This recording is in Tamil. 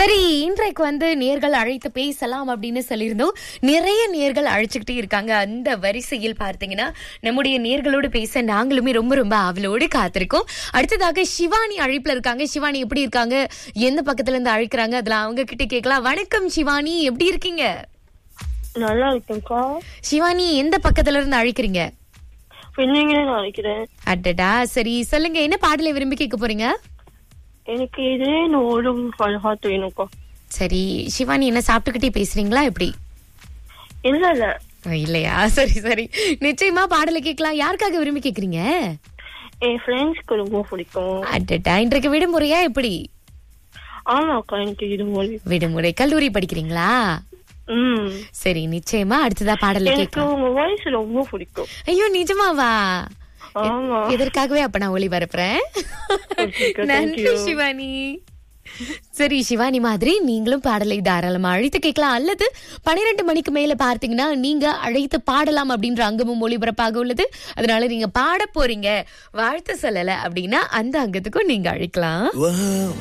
சரி, இன்றைக்கு நேர்கள் அழைத்து பேசலாம் அப்படின்னு சொல்லியிருந்தோம். நிறைய நேர்கள் அழைச்சுக்கிட்டே இருக்காங்க. அந்த வரிசையில் பார்த்தீங்கன்னா நம்முடைய நேர்களோடு பேச நாங்களுமே ரொம்ப ரொம்ப ஆவலோடு காத்திருக்கோம். அடுத்ததாக சிவானி அழைப்புல இருக்காங்க. சிவானி எப்படி இருக்காங்க, எந்த பக்கத்துல இருந்து அழைக்கிறாங்க, அதெல்லாம் அவங்க கிட்ட கேட்கலாம். வணக்கம் சிவானி, எப்படி இருக்கீங்க? நல்லா இருக்கேன்க்கா. சிவானி, எந்த பக்கத்துல இருந்து அழைக்கிறீங்க? பிள்ளைங்களே நான் அழைக்கிறேன். அடடா, சரி சொல்லுங்க, என்ன பாடலை விரும்பி கேட்க போறீங்க? எனக்கு இதே ஓடும் பழகாத்து வேணும்க்கா. சரி சிவானி, என்ன சாப்பிட்டுக்கிட்டே பேசுறீங்களா எப்படி? இல்ல இல்ல இல்லையா, சரி சரி, நிச்சயமா பாடலை கேட்கலாம். யாருக்காக விரும்பி கேக்குறீங்க? என் ஃப்ரெண்ட்ஸ்க்கு ரொம்ப பிடிக்கும். அடடா, இன்றைக்கு விடுமுறையா எப்படி? ஆமாக்கா, எனக்கு விடுமுறை. விடுமுறை. கல்லூரி படிக்கிறீங்களா? சரி, நிச்சயமா அடுத்ததா பாடலை எனக்கு கேட்கலாம். உங்க வாய்ஸ் ரொம்ப பிடிக்கும். ஐயோ, நிஜமாவா? ஆமா. இதற்காகவே அப்ப நான் ஒளிபரப்புறேன். Okay, நன்றி சிவானி. சரி சிவானி மாதிரி நீங்களும் பாடலை தாராளமா அழைத்து கேட்கலாம். அல்லது 12 மணிக்கு மேல பார்த்தீங்கன்னா நீங்க அழைத்து பாடலாம் அப்படின்ற அங்கமும் ஒளிபரப்பாக உள்ளது. அதனால நீங்க பாட போறீங்க, வாழ்த்து சொல்லல அப்படின்னா அந்த அங்கத்துக்கும் நீங்க அழைக்கலாம்.